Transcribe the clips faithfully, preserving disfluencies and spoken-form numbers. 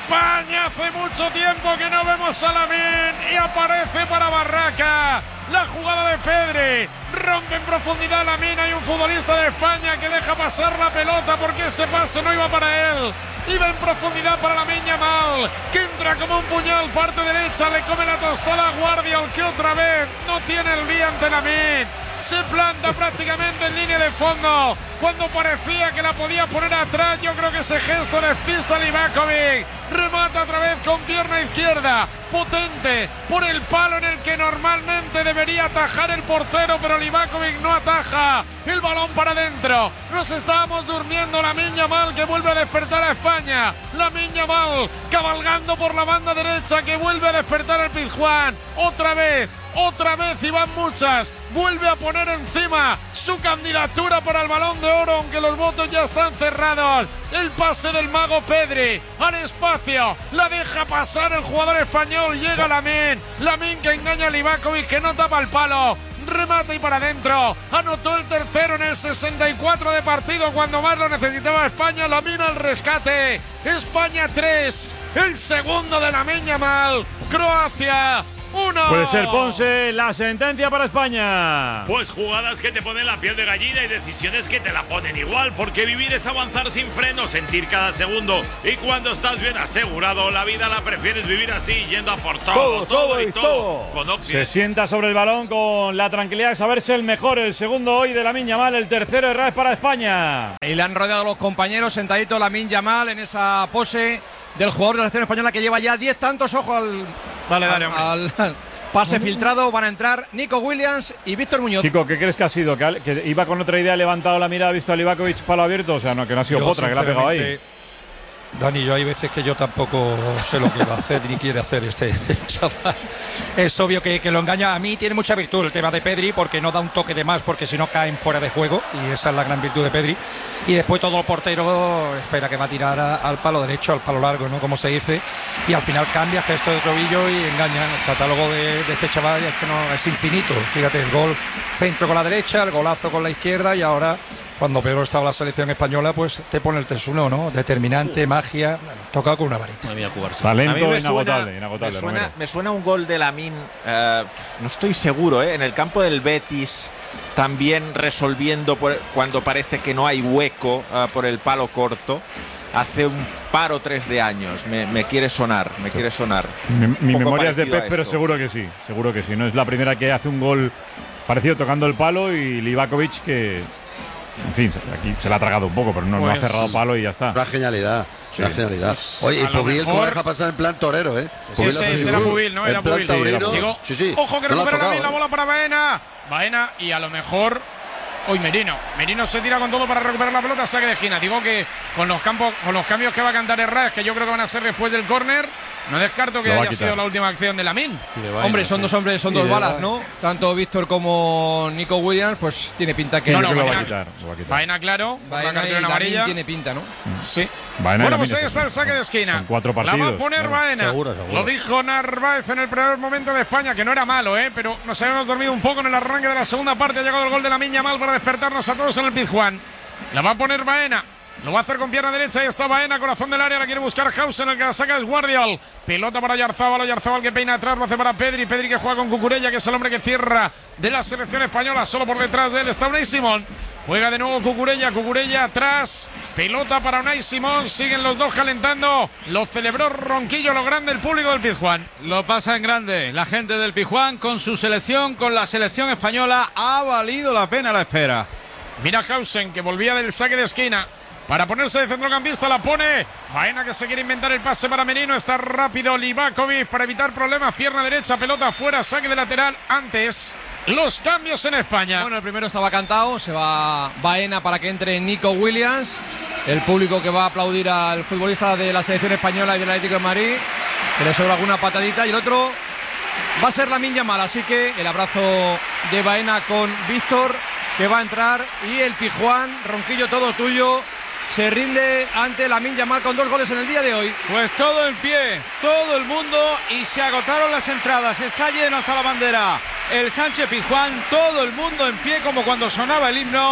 España, hace mucho tiempo que no vemos a Lamine y aparece para Barraca. La jugada de Pedri, rompe en profundidad Lamine. Hay un futbolista de España que deja pasar la pelota porque ese pase no iba para él. Iba en profundidad para Lamine Yamal, que entra como un puñal, parte derecha, le come la tostada a Guardiola, que otra vez no tiene el día ante Lamine. Se planta prácticamente en línea de fondo cuando parecía que la podía poner atrás. Yo creo que ese gesto despista a Livakovic. Remata otra vez con pierna izquierda, potente, por el palo en el que normalmente debería atajar el portero, pero Livakovic no ataja. El balón para adentro. Nos estábamos durmiendo. Lamine Yamal, que vuelve a despertar a España. Lamine Yamal cabalgando por la banda derecha, que vuelve a despertar al Pizjuán. Otra vez, otra vez, y van muchas. Vuelve a poner encima su candidatura para el Balón de Oro, aunque los votos ya están cerrados. El pase del mago Pedri al espacio, la deja pasar el jugador español. Llega Lamine, Lamine que engaña a Livakovic, que no tapa el palo. Remata y para adentro. Anotó el tercero en el sesenta y cuatro de partido, cuando más lo necesitaba España. Lamine al rescate. España tres, el segundo de Lamine Yamal. Croacia uno. Puede ser, Ponce, la sentencia para España. Pues jugadas que te ponen la piel de gallina y decisiones que te la ponen igual, porque vivir es avanzar sin freno, sentir cada segundo, y cuando estás bien asegurado, la vida la prefieres vivir así, yendo a por todo, Todo, todo, todo y y todo. todo. Con Oxy. Se sienta sobre el balón con la tranquilidad de saberse el mejor, el segundo hoy de Lamine Yamal, el tercero de Raz para España. Y le han rodeado los compañeros, sentadito Lamine Yamal en esa pose del jugador de la selección española, que lleva ya diez tantos. Ojo al, Dale, dale, al, al pase filtrado. Van a entrar Nico Williams y Víctor Muñoz. Kiko, ¿qué crees que ha sido? ¿Que, que iba con otra idea, ha levantado la mirada, ha visto a Livakovic palo abierto? O sea, no, que no ha sido Yo, Potra, que la ha pegado ahí. Dani, yo hay veces que yo tampoco sé lo que va a hacer ni quiere hacer este, este chaval. Es obvio que, que lo engaña. A mí tiene mucha virtud el tema de Pedri, porque no da un toque de más, porque si no caen fuera de juego, y esa es la gran virtud de Pedri. Y después todo el portero espera que va a tirar a, al palo derecho, al palo largo, ¿no? Como se dice, y al final cambia gesto de tobillo y engaña. El catálogo de, de este chaval es que no es infinito. Fíjate, el gol centro con la derecha, el golazo con la izquierda, y ahora, cuando peor estaba la selección española, pues te pone el tres uno, ¿no? Determinante, magia, bueno, tocado con una varita. Talento inagotable, inagotable. Me suena, me suena un gol de Lamine, uh, no estoy seguro, ¿eh? En el campo del Betis, también resolviendo por, cuando parece que no hay hueco uh, por el palo corto. Hace un par o tres de años, me, me quiere sonar, me quiere sonar. Mi, mi memoria es de parecido Pep, a pero esto. seguro que sí, seguro que sí. No es la primera que hace un gol parecido tocando el palo, y Livakovic que, en fin, aquí se la ha tragado un poco, pero no, no ha Pues, cerrado palo y ya está. Una genialidad, Sí. una genialidad. Pues, Oye, y a lo Pubil mejor- como deja pasar en plan torero, ¿eh? Sí, Pubil ese- hace ese su- era Pubil, ¿no? en Era plan Pubil. taurino. Digo, Sí, sí. ojo que No la ha recupera tocado, Lamine, la ¿eh? bola para Baena. Baena, y a lo mejor hoy Merino. Merino se tira con todo para recuperar la pelota, saque de esquina. Digo que con los campos, con los cambios que va a cantar Herrera, que yo creo que van a ser después del córner, no descarto que Lo va a haya quitar. sido la última acción de Lamine. Hombre, son dos hombres, son Y dos de balas, Baena. ¿no? Tanto Víctor como Nico Williams, pues tiene pinta que Sí, No, yo no, creo que lo va a Baena- quitar. Lo va a quitar. Baena, claro, por la Baena y cartulina Lamine amarilla. tiene pinta, ¿no? Sí. Baena y Bueno, pues Lamine ahí está el saque de esquina. Son cuatro La va partidos, a poner claro. Baena. Seguro, seguro. Lo dijo Narváez en el primer momento de España, que no era malo, ¿eh? Pero nos habíamos dormido un poco en el arranque de la segunda parte. Ha llegado el gol de Lamine Yamal para despertarnos a todos en el Pizjuán. La va a poner Baena. Lo va a hacer con pierna derecha. Ahí está Baena, corazón del área. La quiere buscar Hausen. El que la saca es Guardiola. Pelota para Yarzábal. Yarzábal que peina atrás. Lo hace para Pedri. Pedri que juega con Cucurella, que es el hombre que cierra de la selección española. Solo por detrás de él está Unai Simón. Juega de nuevo Cucurella. Cucurella atrás. Pelota para Unai Simón. Siguen los dos calentando. Lo celebró Ronquillo, lo grande, el público del Pizjuán. Lo pasa en grande. La gente del Pizjuán con su selección, con la selección española, ha valido la pena la espera. Mira Hausen, que volvía del saque de esquina para ponerse de centrocampista. La pone Baena, que se quiere inventar el pase para Merino. Está rápido Livakovic para evitar problemas. Pierna derecha, pelota afuera, saque de lateral. Antes, los cambios en España. Bueno, el primero estaba cantado. Se va Baena para que entre Nico Williams. El público que va a aplaudir al futbolista de la selección española y del Atlético de Madrid, que le sobra alguna patadita. Y el otro va a ser Lamine Yamal. Así que el abrazo de Baena con Víctor, que va a entrar, y el Pizjuán, Ronquillo, todo tuyo, se rinde ante Lamine Yamal con dos goles en el día de hoy. Pues todo en pie, todo el mundo, y se agotaron las entradas. Está lleno hasta la bandera el Sánchez Pizjuán, todo el mundo en pie como cuando sonaba el himno.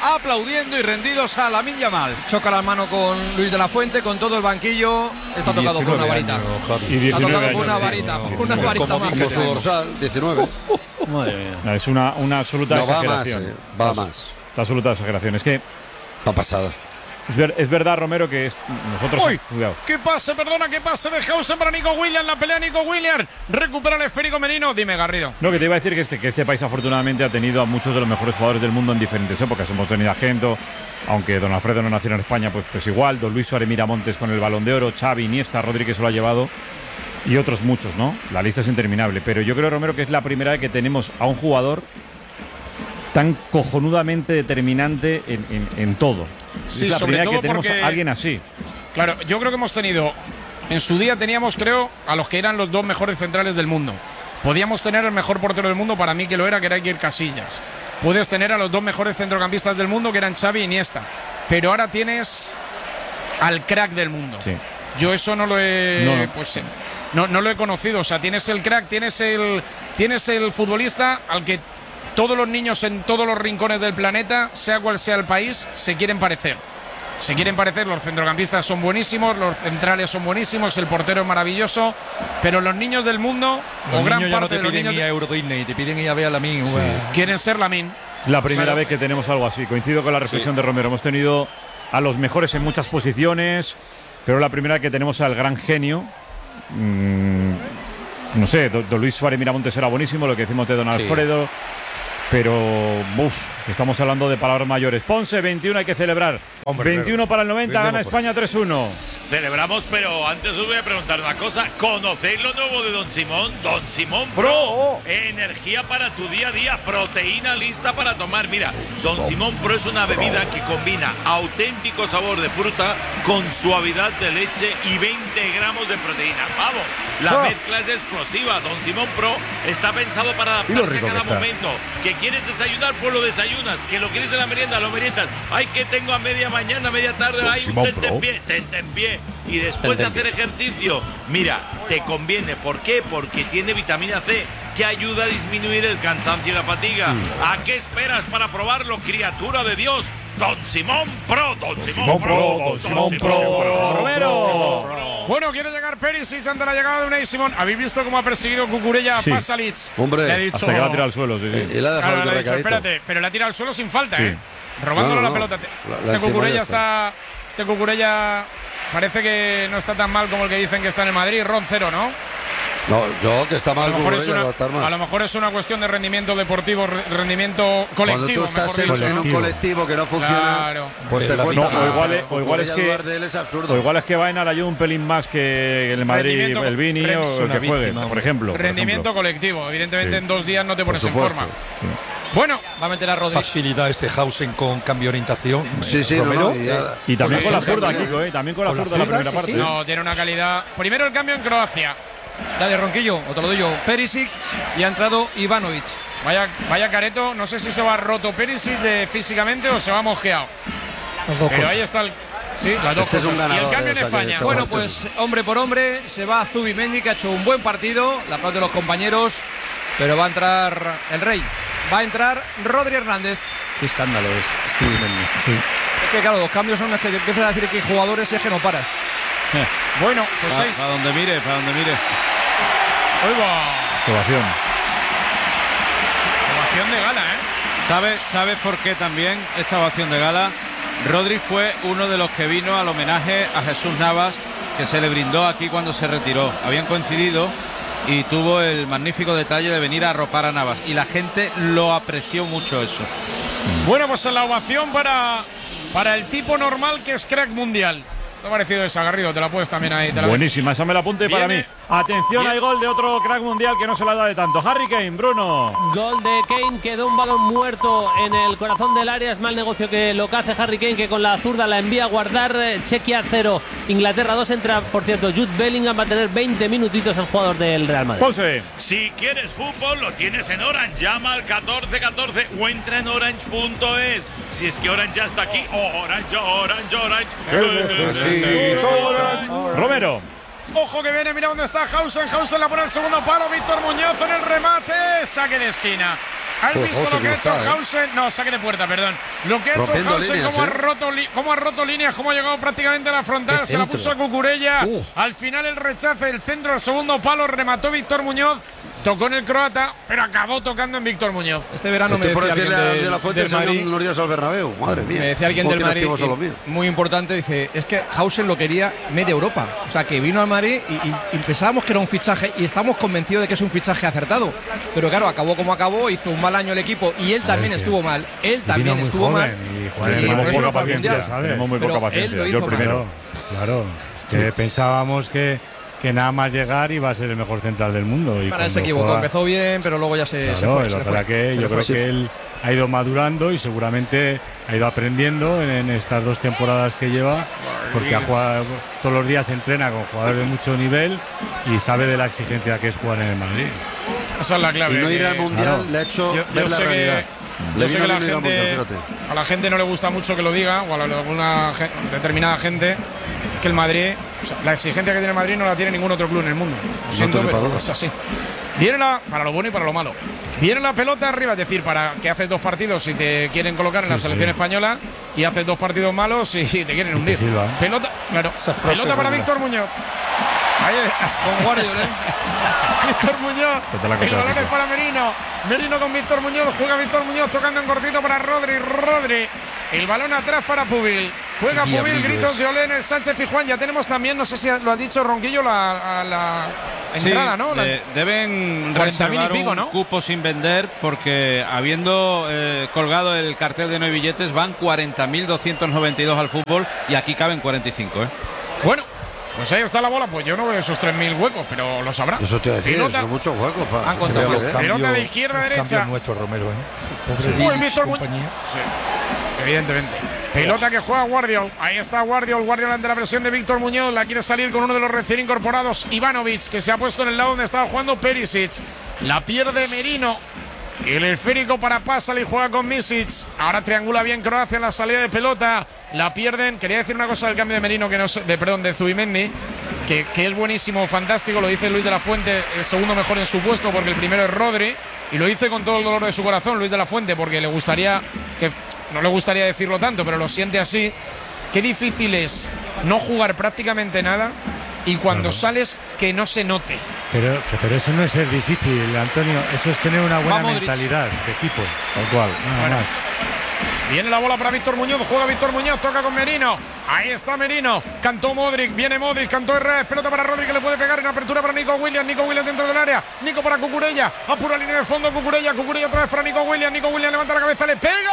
aplaudiendo y rendidos a Lamine Yamal. Choca la mano con Luis de la Fuente, con todo el banquillo. Está tocado por una varita. Y Está tocado por una años, varita. sí. Una varita Como, más. como su dorsal, diecinueve. Madre mía. No, es una, una absoluta No, va más, exageración. eh, va más. Una absoluta exageración. Es que Va pasada. es, ver- es verdad, Romero, que es, nosotros... ¡Uy! Cuidado. ¿Qué pase? Perdona, ¿qué pase de Hausen para Nico Williams? La pelea Nico Williams. Recupera el esférico Merino. Dime, Garrido. No, que te iba a decir que este, que este país afortunadamente ha tenido a muchos de los mejores jugadores del mundo en diferentes épocas. Hemos tenido a Gento, aunque Don Alfredo no nació en España, pues, pues igual. Don Luis Suárez Miramontes con el Balón de Oro, Xavi, Iniesta, Rodri, que se lo ha llevado. Y otros muchos, ¿no? La lista es interminable. Pero yo creo, Romero, que es la primera vez que tenemos a un jugador tan cojonudamente determinante en, en, en todo. Sí, es la sobre primera todo que tenemos porque- a alguien así. Claro, yo creo que hemos tenido. En su día teníamos, creo, a los que eran los dos mejores centrales del mundo. Podíamos tener el mejor portero del mundo, para mí que lo era, que era Iker Casillas. Puedes tener a los dos mejores centrocampistas del mundo, que eran Xavi y Iniesta. Pero ahora tienes al crack del mundo. Sí. Yo eso no lo he. No, no. Pues, no, no lo he conocido. O sea, tienes el crack, tienes el, tienes el futbolista al que todos los niños en todos los rincones del planeta, sea cual sea el país, se quieren parecer. Se quieren parecer, los centrocampistas son buenísimos, los centrales son buenísimos, el portero es maravilloso, pero los niños del mundo, Los o gran niños ya no parte te de los piden niños, ir a Euro Disney, te piden ir a ver a Lamine. Sí. quieren ser Lamine. La primera Claro. vez que tenemos algo así. Coincido con la reflexión de Romero. Hemos tenido a los mejores en muchas posiciones, pero la primera vez que tenemos al gran genio. Mmm, no sé, don, don Luis Suárez Miramontes era buenísimo, lo que decimos de Don Alfredo. Pero, uff, estamos hablando de palabras mayores. Ponce, veintiuno, hay que celebrar. Hombre, veintiuno para el noventa, gana brindemos por España tres uno. Celebramos, pero antes os voy a preguntar una cosa. ¿Conocéis lo nuevo de Don Simón? Don Simón Pro. Pro. Energía para tu día a día. Proteína lista para tomar. Mira, Don Simón Pro es una bebida que combina auténtico sabor de fruta con suavidad de leche y veinte gramos de proteína. Vamos, la mezcla es explosiva. Don Simón Pro está pensado para Y lo adaptarse rico a que cada está. momento. Que quieres desayunar, pues lo desayunas. Que lo quieres de la merienda, lo meriendas. Ay, que tengo a media mañana, media tarde, hay un tente en pie, tente en pie. Y después de hacer ejercicio, mira, te conviene. ¿Por qué? Porque tiene vitamina C, que ayuda a disminuir el cansancio y la fatiga. ¿A qué esperas para probarlo, criatura de Dios? Don Simón Pro, Don Simón Pro, Don Simón Pro. Romero. Bueno, quiere llegar Perisic ante la llegada de Unai Simón. ¿Habéis visto cómo ha perseguido Cucurella Sí. a Pasalic? Hombre, Le ha dicho, Hasta que va a tirar al suelo, sí, sí. Y le ha dejado Claro, el le ha dicho, recadito. espérate, pero le ha tirado al suelo sin falta, Sí. ¿eh? Robándole No, no, la no. pelota. La- la Este encima Cucurella ya está. Este Cucurella parece que no está tan mal como el que dicen que está en el Madrid. Ron cero, ¿no? No, no, que está A mal. lo, mejor es Cucurella, una, va a estar mal. a lo mejor es una cuestión de rendimiento deportivo, re- rendimiento Cuando colectivo. tú estás mejor en, dicho, en ¿no? un colectivo que no funciona, Claro. pues te La cuesta No, o más. igual, es- Pero o igual es Cucurella que dudar de él es absurdo. o igual es que Baena le ayuda un pelín más que el Madrid, Rendimiento- el Vini es o el una que juegue, víctima, por ejemplo. por Rendimiento ejemplo. colectivo. Evidentemente Sí. en dos días no te Por pones en supuesto. forma. Bueno, Va a meter a Rodri. Facilidad este Hausen con cambio de orientación. Sí, sí, Romero. no, no, y ya- Y también Sí, con la sí, zurda, sí. Kiko, ¿eh? También con la Con la zurda en la zurda, primera sí, parte. sí. no, tiene una calidad. Primero el cambio en Croacia. Dale, Ronquillo, o te lo doy yo. Perisic y ha entrado Ivanovic. Vaya, vaya careto. No sé si se va roto Perisic de, físicamente o se va mosqueado. Las dos Pero cosas. ahí está el. Sí, las dos Este es un cosas. Y el ganador, cambio eh, en o sea que España. se Bueno, aguante. pues hombre por hombre se va Zubimendi, que ha hecho un buen partido. La aplaude de los compañeros, pero va a entrar el rey. Va a entrar Rodri Hernández. Qué escándalo es Stevie Mendy. Sí. Es que claro, los cambios son los que te empiezas a decir que hay jugadores y es que no paras. Bueno, pues Para seis. donde mire, para donde mire. Ahí va. Ovación. Ovación de gala, ¿eh? ¿Sabes sabe por qué también esta ovación de gala? Rodri fue uno de los que vino al homenaje a Jesús Navas, que se le brindó aquí cuando se retiró. Habían coincidido y tuvo el magnífico detalle de venir a arropar a Navas. Y la gente lo apreció mucho eso. Bueno, pues la ovación para, para el tipo normal que es crack mundial. ¿Te ha parecido esa, Garrido? Te la puedes también ahí. Te la Buenísima, esa me la apunte para mí. Viene- Atención, Viene- hay gol de otro crack mundial que no se la da de tanto. Harry Kane, Bruno. Gol de Kane, quedó un balón muerto en el corazón del área. Es mal negocio que lo que hace Harry Kane, que con la zurda la envía a guardar. Eh, Chequia cero, Inglaterra dos. Entra, por cierto, Jude Bellingham, va a tener veinte minutitos el jugador del Real Madrid. Ponce. Si quieres fútbol, lo tienes en Orange. Llama al catorce catorce o entra en orange punto es. Si es que Orange ya está aquí, Orange, Orange, Orange. Romero. Ojo que viene, mira dónde está Hausen. Hausen la pone al segundo palo. Víctor Muñoz en el remate. Saque de esquina. ¿Has Pues visto Hausen lo que ha cómo hecho está, ¿eh? Hausen? No, saque de puerta, perdón. Lo que ha hecho Rompiendo Hausen, líneas, cómo, ha ¿eh? roto li- cómo ha roto líneas, cómo ha llegado prácticamente a la frontal, se la puso a Cucurella. Uh. Al final el rechace, el centro al segundo palo, remató Víctor Muñoz. Tocó en el croata, pero acabó tocando en Víctor Muñoz. Este verano me Estoy por decía decirle alguien a del, de la Fuente del que Madrid, unos días al Bernabéu. Madre mía. me decía alguien ¿Cómo del tiene Madrid, activos a los y- míos? muy importante, dice, es que Hausen lo quería media Europa. O sea, que vino al Madrid y, y- y pensábamos que era un fichaje y estamos convencidos de que es un fichaje acertado. Pero claro, acabó como acabó, hizo un mal año el equipo y él también estuvo mal. Él también muy estuvo joven, mal. y joder, Y Tenemos por eso poca no fue al paciencia, Mundial. ¿sabes? tenemos muy Pero poca él paciencia. lo Yo el hizo primero. Claro, que pensábamos que, que nada más llegar iba a ser el mejor central del mundo. Y Para él se cuando equivocó, juega- empezó bien, pero luego ya se, se Claro, fue. y se la le verdad fue. que Se le yo fue. creo que él ha ido madurando y seguramente ha ido aprendiendo en, en estas dos temporadas que lleva, porque ha jugado, todos los días entrena con jugadores de mucho nivel y sabe de la exigencia que es jugar en el Madrid. Esa es la clave. Y no ir que- al Mundial Claro. le ha hecho Yo, ver yo la sé realidad. que, Le yo sé vino que la bien ir al gente, Mundial, fíjate. a la gente no le gusta mucho que lo diga, o a alguna gen- determinada gente, es que el Madrid, o sea, la exigencia que tiene el Madrid no la tiene ningún otro club en el mundo. Lo siento, te quepa pero duda. es así. Viene la, para lo bueno y para lo malo. Viene la pelota arriba, es decir, para que haces dos partidos si te quieren colocar en la Sí, selección sí. española y haces dos partidos malos y te quieren hundir. sirva. Pelota, claro, Esa frase pelota para buena. Víctor Muñoz. Ahí es. Con Guardiola, ¿eh? Víctor Muñoz. Se te la El coge, balón Chico. es para Merino. Merino con Víctor Muñoz. Juega Víctor Muñoz tocando en cortito para Rodri. Rodri. El balón atrás para Pubil. Juega Qué Pubil. diablillo Gritos es. de Olé en el Sánchez Pizjuán. Ya tenemos también, no sé si lo ha dicho Ronquillo, la, a la entrada, Sí, ¿no? La- eh, deben cuarenta mil y reservar pico, un ¿no? cupo sin vender porque habiendo eh, colgado el cartel de no hay billetes van cuarenta mil doscientos noventa y dos al fútbol y aquí caben cuarenta y cinco, ¿eh? Bueno, pues ahí está la bola. Pues yo no veo esos tres mil huecos, pero lo sabrá. Eso te iba a decir, Pelota- son muchos huecos. Pa. Han contado Creo mal. que- Pelota de izquierda a los derecha. cambios nuestros, Romero, ¿eh? Pobre Uy, Vidic y Víctor Muñoz. compañía. Sí, evidentemente. Pelota que juega Guardiol. Ahí está Guardiol. Guardiol ante la presión de Víctor Muñoz. La quiere salir con uno de los recién incorporados, Ivanovic, que se ha puesto en el lado donde estaba jugando Perisic. La pierde Merino. El esférico para Pasalic, juega con Misic. Ahora triangula bien Croacia en la salida de pelota. La pierden. Quería decir una cosa del cambio de Merino, que no sé- de perdón, de Zubimendi, que, que es buenísimo, fantástico. Lo dice Luis de la Fuente, el segundo mejor en su puesto, porque el primero es Rodri. Y lo dice con todo el dolor de su corazón, Luis de la Fuente, porque le gustaría que no le gustaría decirlo tanto, pero lo siente así. Qué difícil es no jugar prácticamente nada y cuando Claro. sales que no se note. Pero, pero eso no es ser difícil, Antonio. Eso es tener una buena Va Modric. mentalidad de equipo. Tal cual. Nada Bueno. más. Viene la bola para Víctor Muñoz, juega Víctor Muñoz, toca con Merino. Ahí está Merino, cantó Modric, viene Modric, cantó Herrera, pelota para Rodri que le puede pegar en apertura para Nico Williams, Nico Williams dentro del área, Nico para Cucurella, apura línea de fondo Cucurella, Cucurella otra vez para Nico Williams, Nico Williams levanta la cabeza, le pega,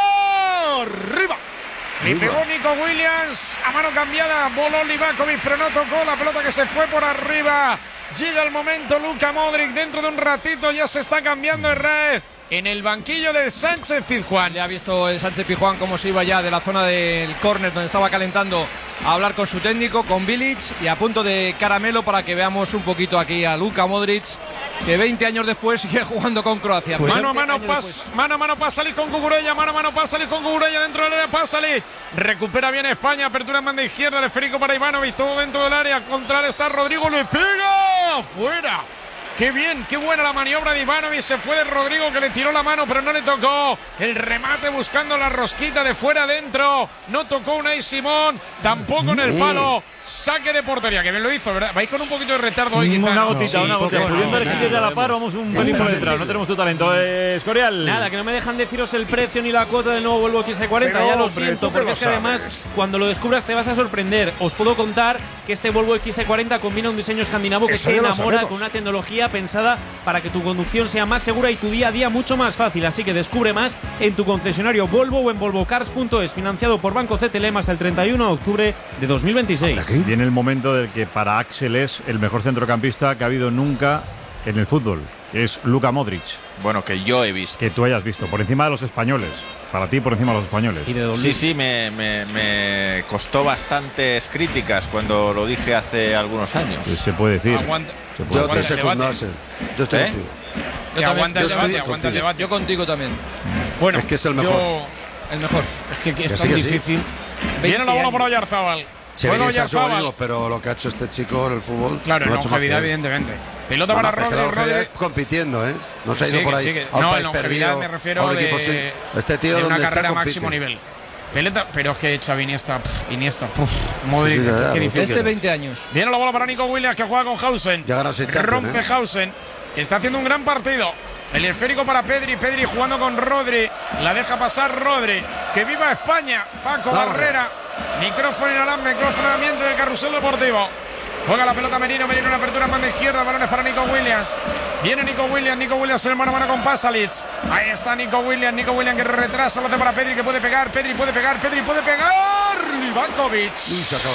arriba. Le pegó Nico Williams a mano cambiada, voló Livakovic, pero no tocó la pelota que se fue por arriba. Llega el momento, Luka Modric, dentro de un ratito ya se está cambiando el red en el banquillo del Sánchez Pizjuán. Ya ha visto el Sánchez Pizjuán cómo se iba ya de la zona del córner donde estaba calentando a hablar con su técnico, con Bilic, y a punto de caramelo para que veamos un poquito aquí a Luka Modric, que veinte años después sigue jugando con Croacia. Mano a veinte mano, años pas, después. mano a mano Pasalic con Cucurella, mano a mano Pasalic con Cucurella dentro del área Pasalic. Recupera bien España, apertura en banda izquierda, el esférico para Ivanovic, todo dentro del área, contra él está Rodrigo, le pega, fuera. Qué bien, qué buena la maniobra de Ivanovic, se fue de Rodrigo que le tiró la mano pero no le tocó. El remate buscando la rosquita de fuera adentro, no tocó Unai Simón, tampoco en el palo. Saque de portería, que bien lo hizo, ¿verdad? Vais con un poquito de retardo hoy, quizá. Una ¿no? gotita, Sí, una gotita. poco, Pudiendo no, elegir nada, a la no, par, vamos un pelín por detrás. No tenemos tu talento. Eh, Escorial. Nada, que no me dejan deciros el precio ni la cuota del nuevo Volvo X C cuarenta, Pero, ya lo hombre, siento, tú que porque lo es que además sabes. cuando lo descubras te vas a sorprender. Os puedo contar que este Volvo X C cuarenta combina un diseño escandinavo que Eso te ya lo enamora, sabemos. con una tecnología pensada para que tu conducción sea más segura y tu día a día mucho más fácil. Así que descubre más en tu concesionario Volvo o en volvocars punto es, financiado por Banco C T L M hasta el treinta y uno de octubre de dos mil veintiséis. Viene el momento del que para Axel es el mejor centrocampista que ha habido nunca en el fútbol, que es Luka Modric, Bueno, que yo he visto. que tú hayas visto, por encima de los españoles. Para ti, por encima de los españoles. Y de Don Sí, Luis. sí, me, me- me costó bastantes críticas cuando lo dije hace algunos años. Pues se puede decir. Aguanta. Se puede Yo te decir. el secundo, debate. Axel. Yo estoy ¿Eh? contigo. Que Yo aguanta también, el yo debate, estoy aguanta el contigo. debate. Yo contigo también. Bueno, Es que es el yo- mejor. El mejor. Es que, que es Que tan sí, que sí. difícil. Viene la bola años. por Oyarzábal. Chevini está seguro, pero lo que ha hecho este chico en el fútbol. Claro, en lo ha hecho más longevidad, que él. evidentemente. Pelota Bueno, para pero Rodri. la longevidad Rodri. es compitiendo, ¿eh? No se ha ido Sigue, por ahí. sigue. a un No, país en longevidad perdido, me a refiero un equipo de, sin- Este tío de donde una está carrera compite. máximo nivel. Pelota, pero es que Xavi Iniesta, pff, Iniesta, puf, Modric, Sí, sí, ya, qué ya, difícil. Este veinte años. Viene la bola para Nico Williams, que juega con Hausen. Ya ganó seis Champions, Rompe ¿eh? Hausen, que está haciendo un gran partido. El esférico para Pedri, Pedri jugando con Rodri. La deja pasar Rodri. ¡Que viva España! Paco Vamos. Barrera. Micrófono inhalante, micrófono de ambiente del carrusel deportivo. Juega la pelota Merino, Merino en apertura en banda izquierda, balones para Nico Williams. Viene Nico Williams, Nico Williams en mano a mano con Pasalic. Ahí está Nico Williams, Nico Williams que retrasa, lo hace para Pedri, que puede pegar, Pedri puede pegar, Pedri puede pegar. Livakovic. Uy, se acaba el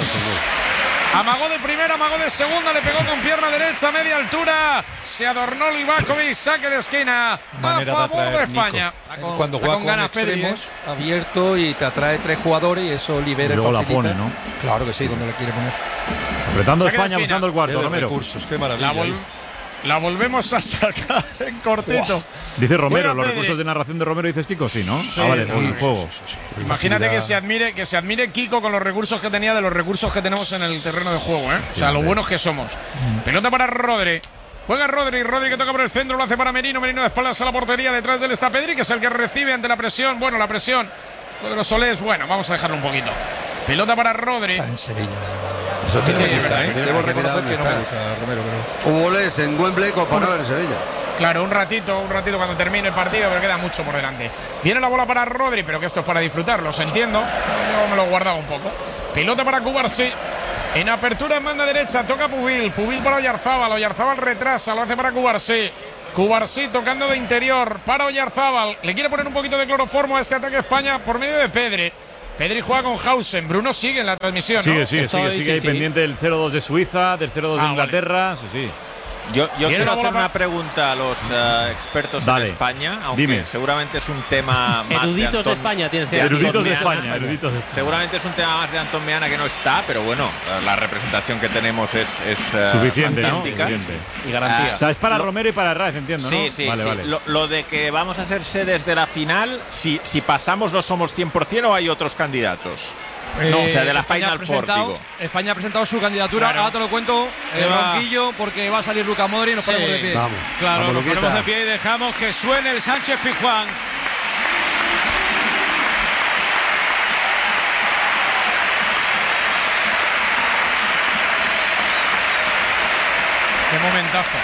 gol. Amagó de primera, amagó de segunda, le pegó con pierna derecha a media altura. Se adornó Livakovic, saque de esquina a Manera de favor de atraer, España. Nico. Cuando juega con, ganas Pedri, extremos abierto y te atrae tres jugadores y eso libera Y luego y la facilita. pone, ¿no? Claro que sí, donde la quiere poner. Apretando Saque de España, esquina. buscando el cuarto, Qué Romero. recursos, qué maravilla. La, vol- la volvemos a sacar en cortito. Dice Romero, Juega los Pedri. recursos de narración de Romero, dices Kiko, sí, ¿no? ah, vale, por el juego. Imagínate que se admire que se admire Kiko con los recursos que tenía de los recursos que tenemos en el terreno de juego, ¿eh? O sea, lo buenos que somos. Pelota para Rodri. Juega Rodri, Rodri que toca por el centro, lo hace para Merino, Merino de espaldas a la portería, detrás de él está Pedri, que es el que recibe ante la presión. Bueno, la presión lo de los Solés, bueno, vamos a dejarlo un poquito. Pelota para Rodri. Está en Sevilla. Eso te Sí, lo es gusta, verdad, ¿eh? ¿eh? Debo Mira reconocer dónde que no me está. gusta Romero, pero Hubo goles en Wembley como para no ver en Sevilla. Claro, un ratito, un ratito cuando termine el partido, pero queda mucho por delante. Viene la bola para Rodri, pero que esto es para disfrutarlo, os entiendo. Yo me lo guardaba un poco. Pelota para Cubarsí. En apertura en banda derecha, toca Pubil. Pubil para Oyarzábal. Oyarzábal retrasa, lo hace para Cubarsí. Cubarsí tocando de interior para Oyarzábal. Le quiere poner un poquito de cloroformo a este ataque a España por medio de Pedri. Pedri juega con Hausen. Bruno sigue en la transmisión, ¿no? Sigue, sigue, Estoy, sigue, sigue sí, ahí sí. pendiente del cero dos de Suiza, del cero dos de Ah, vale. Inglaterra, sí, sí. Yo, yo Viene quiero la bola hacer para- una pregunta a los eh, expertos Dale, en España, aunque dime. seguramente es un tema más Eruditos de Antón- España tienes que de decir. Antón Eruditos de Meana. España, eruditos de España. Seguramente es un tema más de Antón Meana que no está, pero bueno, eh, la representación que tenemos es, es eh, Suficiente, ¿no? fantástica. Suficiente. Y garantía. O sea, es para Lo- Romero y para Herrera, entiendo, ¿no? Sí, sí, vale, sí. vale. Lo, lo de que vamos a ser sedes de la final, si, si pasamos no somos cien por ciento o hay otros candidatos. No, o sea, de la Eh, España Final ha Four, presentado- digo. España ha presentado su candidatura. Claro. Ahora te lo cuento, Se el va- banquillo, porque va a salir Luka Modric y nos Sí. ponemos de pie. Vamos. Claro, vamos, nos Luquita. ponemos de pie y dejamos que suene el Sánchez Pizjuán. Qué momentazo.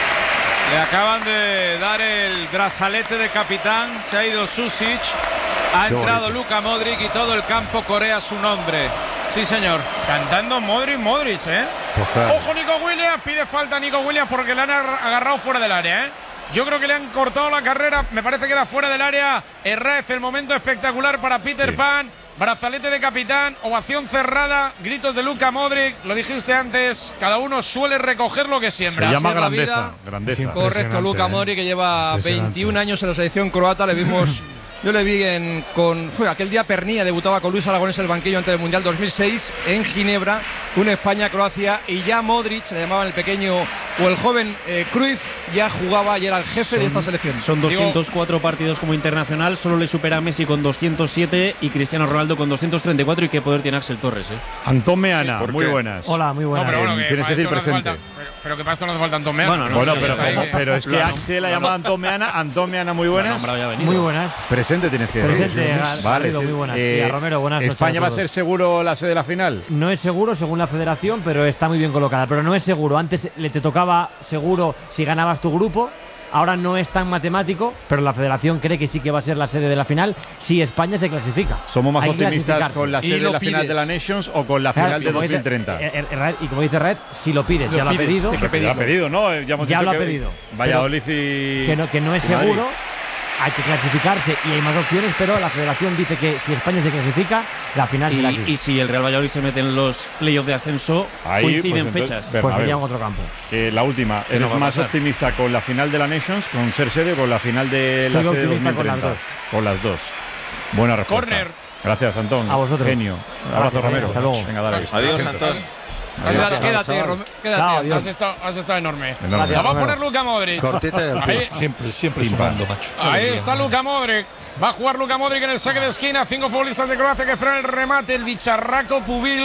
Le acaban de dar el brazalete de capitán, se ha ido Susic, ha Qué entrado bonito. Luka Modric y todo el campo corea su nombre. Sí, señor. Cantando Modric, Modric, ¿eh? Pues claro. Ojo Nico Williams, pide falta a Nico Williams porque le han ar- agarrado fuera del área, ¿eh? Yo creo que le han cortado la carrera, me parece que era fuera del área. Herrez, el momento espectacular para Peter Sí. Pan, brazalete de capitán, ovación cerrada, gritos de Luka Modric, lo dijiste antes, cada uno suele recoger lo que Se siembra. llama Así es la grandeza, vida. grandeza. Sí, Correcto, Impresionante, Luka ¿eh? Modric, que lleva Impresionante. veintiún años en la selección croata. Le vimos, yo le vi en, con, fue aquel día Pernilla debutaba con Luis Aragonés en el banquillo antes del Mundial dos mil seis en Ginebra, un España-Croacia, y ya Modric, se le llamaban el pequeño o el joven eh, Cruyff, ya jugaba y era el jefe de esta selección. Son Digo- doscientos cuatro partidos como internacional, solo le supera a Messi con doscientos siete y Cristiano Ronaldo con doscientos treinta y cuatro. Y qué poder tiene Axel Torres, ¿eh? Antón Meana, ¿por muy qué? buenas. Hola, muy No, buena. pero bueno, Eh, que tienes para que esto decir no hace presente. falta- pero, pero que para esto no hace falta Antón Meana. Bueno, no, Bueno, sí, pero, está ahí, como- ¿eh? pero es que Claro. Axel ha llamado a Antón Meana, Antón Meana, muy buenas. Nombrado ya ha venido. Muy buenas. Presente tienes que decir. Presente, Sí, sí. Gar- Vale, Garrido, sí. muy buenas. Eh, Y a Romero, buenas noches ¿España a va a todos. ser seguro la sede de la final? No es seguro según la federación, pero está muy bien colocada. Pero no es seguro. Antes le te tocaba seguro si ganabas tu grupo. Ahora no es tan matemático, pero la federación cree que sí que va a ser la sede de la final si España se clasifica. ¿Somos más Hay que optimistas clasificarse. con la Y sede de lo la final pides. de la Nations o con la Claro, final y de como dice- dos mil treinta? eh, eh, Red- y como dice Red, si lo pides, Lo ya lo ha pides, pedido. hay que Pero lo ha pedido, ¿no? Eh, Ya, hemos Ya dicho lo ha que pedido. Valladolid y. Que no, que no es y Madrid. seguro, hay que clasificarse y hay más opciones, pero la federación dice que si España se clasifica, la final será Y, aquí. y si el Real Valladolid se mete en los playoffs de ascenso, Ahí, coinciden pues, entonces, fechas. ver- Pues Bernabéu. sería en otro campo. Que la última, Que ¿eres no va a más pasar. optimista con la final de la Nations, con ser sede o con la final de la Soy sede de optimista con las dos mil treinta? dos. Con las dos. Buena respuesta. Córner. Gracias, Antón. A vosotros. Genio. Abrazo, Gracias, Romero. hasta luego. Venga, dale. Adiós, Siento. Antón. Quédate, quédate, chaval. Rom- quédate. Chao, adiós. Has estado, has estado enorme. Enorme. La va a Romero. poner Luka Modric. Cortita y al Ahí, pie. Siempre, siempre Pimba. sumando, macho. ahí está Luka Modric. Va a jugar Luka Modric en el saque de esquina. Cinco futbolistas de Croacia que esperan el remate. El bicharraco Pubil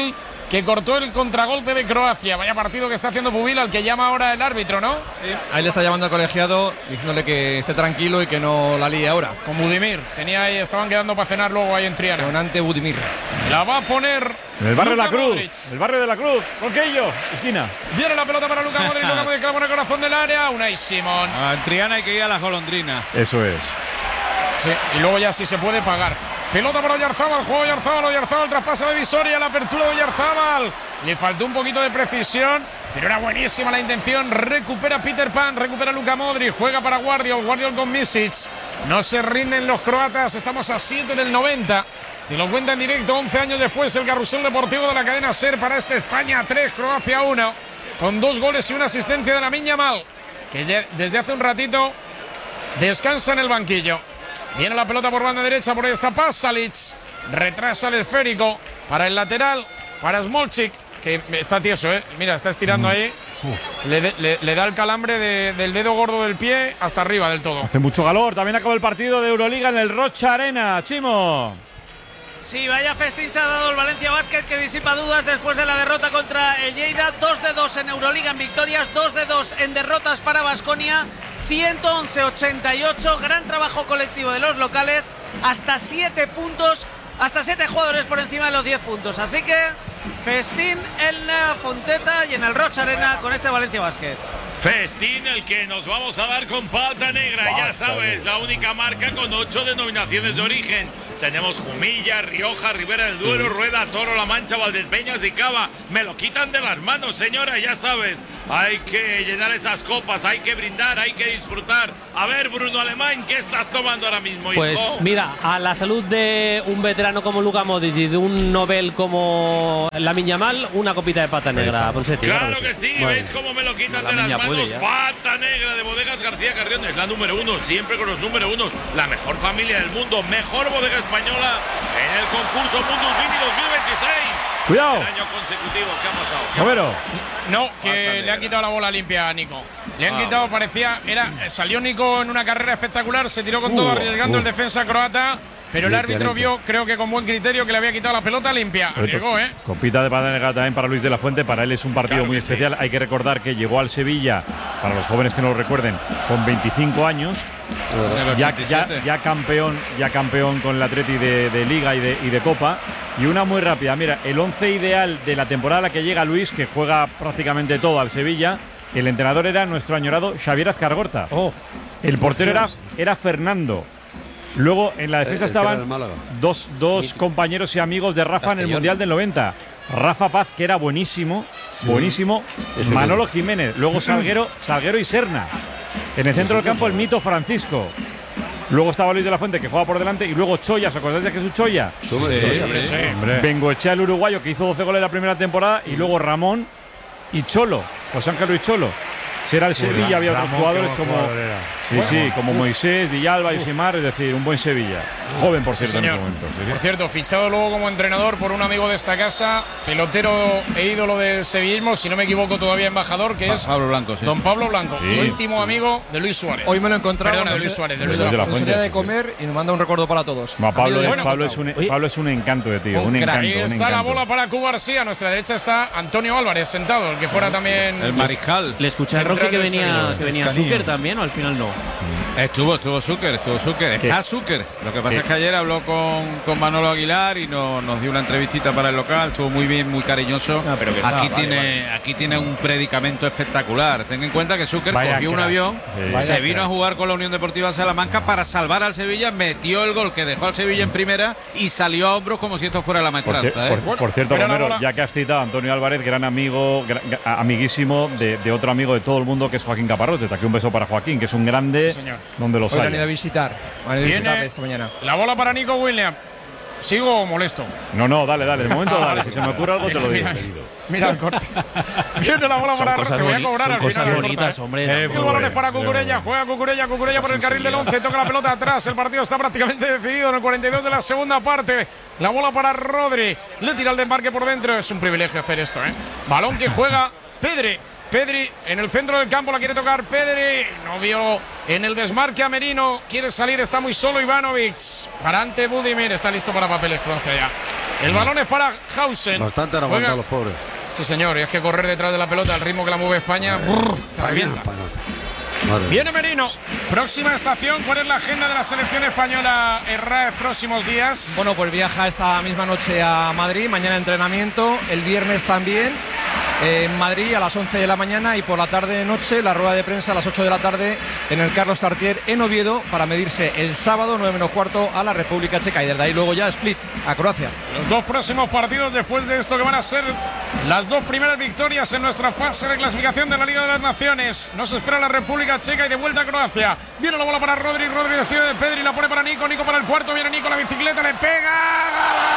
que cortó el contragolpe de Croacia. Vaya partido que está haciendo Pubil, al que llama ahora el árbitro, ¿no? Sí, ahí le está llamando al colegiado diciéndole que esté tranquilo y que no la líe ahora. Con Budimir, tenía ahí, estaban quedando para cenar luego ahí en Triana. Con ante Budimir. La va a poner en el barrio de la Cruz. Modric. El barrio de la Cruz. Ronquillo, esquina. Viene la pelota para Luka Modric. Luka Modric clava en el corazón del área. Unai Simón. Ah, en Triana hay que ir a las golondrinas. Eso es. Sí, y luego ya sí se puede pagar. Pelota para Oyarzábal, juego Oyarzábal, Oyarzábal traspasa la divisoria, la apertura de Oyarzábal. Le faltó un poquito de precisión, pero era buenísima la intención. Recupera Peter Pan, recupera Luka Modric, juega para Guardiol, Guardiol con Misic. No se rinden los croatas, estamos a siete del noventa. Te lo cuenta en directo, once años después, el carrusel deportivo de la cadena SER para este España tres, Croacia uno. Con dos goles y una asistencia de Lamine Yamal, que ya desde hace un ratito descansa en el banquillo. Viene la pelota por banda derecha, por ahí está Pasalic. Retrasa el esférico para el lateral, para Smolcic, que está tieso, ¿eh? Mira, está estirando ahí. Le, de, le, le da el calambre de, del dedo gordo del pie hasta arriba del todo. Hace mucho calor. También acabó el partido de Euroliga en el Rocha Arena. Chimo. Sí, vaya festín se ha dado el Valencia Basket, que disipa dudas después de la derrota contra el Lleida. dos de dos en Euroliga en victorias, dos de dos en derrotas para Baskonia. ciento once a ochenta y ocho, gran trabajo colectivo de los locales, hasta siete puntos, hasta siete jugadores por encima de los diez puntos. Así que festín en la Fonteta y en el Rocha Arena con este Valencia Basket. Festín el que nos vamos a dar con Pata Negra, ya sabes, la única marca con ocho denominaciones de origen. Tenemos Jumilla, Rioja, Ribera del Duero, Rueda, Toro, La Mancha, Valdepeñas y Cava. Me lo quitan de las manos, señora, ya sabes. Hay que llenar esas copas, hay que brindar, hay que disfrutar. A ver, Bruno Alemán, ¿qué estás tomando ahora mismo, hijo? Pues mira, a la salud de un veterano como Luka Modric y de un Nobel como Lamine Yamal, una copita de Pata Negra. Ponsetti, claro que sí, bueno. ¿Veis cómo me lo quitan de las manos? Pata Negra de Bodegas García Carrión, es la número uno, siempre con los número unos. La mejor familia del mundo, mejor bodega española en el concurso Mundus Vini dos mil veintiséis. Cuidado. El año consecutivo, ¿qué ha pasado? ¿Qué Romero. ha pasado? No, que le ha quitado la bola limpia a Nico. Le han Ah, quitado, bueno. parecía, era, salió Nico en una carrera espectacular, se tiró con Uh, todo arriesgando uh. el defensa croata, pero el Limpia, árbitro limpia. vio, creo que con buen criterio, que le había quitado la pelota limpia. Llegó, ¿eh? Copita de Pata Negra también para Luis de la Fuente. Para él es un partido Claro muy que sí. especial. Hay que recordar que llegó al Sevilla, para los jóvenes que no lo recuerden, con veinticinco años. En el Ya, ochenta y ya, siete. ya campeón, ya campeón con el Atleti de, de Liga y de, y de Copa. Y una muy rápida. Mira, el once ideal de la temporada a la que llega Luis, que juega prácticamente todo al Sevilla. El entrenador era nuestro añorado Xavier Azcargorta. Oh, El portero era, era Fernando. Luego en la defensa Eh, el que era del estaban Málaga. dos, dos compañeros y amigos de Rafa en el Mundial del noventa. Rafa Paz, que era buenísimo, buenísimo. Ese Manolo mismo. Jiménez. Luego Salguero, Salguero y Serna. En el centro del campo el mito Francisco. Luego estaba Luis de la Fuente, que juega por delante. Y luego Choya, ¿os acordáis de Jesús Choya? Sube, sube. hombre, sí. Bengoechea, el uruguayo, que hizo doce goles la primera temporada. Y luego Ramón y Cholo, José Ángel Ruiz Cholo. Si era el Sevilla, había otros Ramón, jugadores qué como. buen jugador era. Sí, sí, como Moisés, Villalba, Yusimar, es decir, un buen Sevilla. Joven, por cierto, en ese Señor. momento. sí, sí. Por cierto, fichado luego como entrenador por un amigo de esta casa, pelotero e ídolo del sevillismo, si no me equivoco todavía embajador, que es Pablo Blanco, sí. don Pablo Blanco, Sí. íntimo amigo de Luis Suárez. Hoy me lo he encontrado. Perdona, de no Luis sé- Suárez, de no Luis sé, de la no Fuente, sé de sí, comer y nos manda un recuerdo para todos. Va, Pablo, Amigo de es, Luis Pablo, Blanco. es un, Oye. Pablo es un encanto de tío, Un un crack. encanto. Ahí un está la encanto. bola para Cuba García. A nuestra derecha está Antonio Álvarez sentado, el que fuera también. El mariscal. Le escuché a Central Roque que del venía, Sevilla. que venía Canillo. Zucker también, o al final no. Estuvo, estuvo Zucker, estuvo Zucker. Está Zucker. Lo que pasa ¿Qué? es que ayer habló con, con Manolo Aguilar y no- nos dio una entrevistita para el local. Estuvo muy bien, muy cariñoso. Ah, pero que aquí, está, vale, tiene, aquí tiene un predicamento espectacular. Ten en cuenta que Zucker Vaya cogió un crack. avión, Sí. Vaya se vino crack. a jugar con la Unión Deportiva Salamanca para salvar al Sevilla, metió el gol que dejó al Sevilla en primera y salió a hombros como si esto fuera la Por, cier- maestranza. ¿eh? por- por cierto, Pero la Romero, bola- ya que has citado a Antonio Álvarez, gran amigo, gra- ga- amiguísimo de, de otro amigo de todo el mundo, que es Joaquín Caparrós. Desde aquí un beso para Joaquín, que es un grande Sí, señor. donde los Hoy lo han ido a hay. visitar. Han ido a Viene visitarle esta mañana. la bola para Nico Williams. ¿Sigo o molesto? No, no, dale, dale, de momento dale. Si se me ocurre algo, te lo digo. Mira, mira el corte. Viene la bola Son para cosas, Te voy a boni- cobrar son al final cosas del corte, bonitas, ¿eh? hombre. Eh, El tampoco. balón es para Muy Cucurella, bueno. juega Cucurella, Cucurella por el carril del once, toca la pelota atrás, el partido está prácticamente decidido en el cuarenta y dos de la segunda parte. La bola para Rodri, le tira el desmarque por dentro, es un privilegio hacer esto, ¿eh? Balón que juega Pedri. Pedri en el centro del campo, la quiere tocar Pedri, no vio en el desmarque a Merino, quiere salir, está muy solo Ivanovic, para ante Budimir, está listo para papeles, Croacia ya. El balón es para Hausen. Bastante han aguantado los pobres. Sí, señor, y es que correr detrás de la pelota al ritmo que la mueve España, brrr, te revienta. Viene Merino. Próxima estación, ¿cuál es la agenda de la selección española en R A E próximos días? Bueno, pues viaja esta misma noche a Madrid, mañana entrenamiento, el viernes también en Madrid a las once de la mañana y por la tarde noche la rueda de prensa a las ocho de la tarde en el Carlos Tartier en Oviedo para medirse el sábado nueve menos cuarto a la República Checa y desde ahí luego ya Split a Croacia. Los dos próximos partidos después de esto que van a ser las dos primeras victorias en nuestra fase de clasificación de la Liga de las Naciones. Nos espera la República Checa y de vuelta a Croacia. Viene la bola para Rodri, Rodri decide de Pedri, la pone para Nico, Nico para el cuarto, viene Nico, la bicicleta, le pega.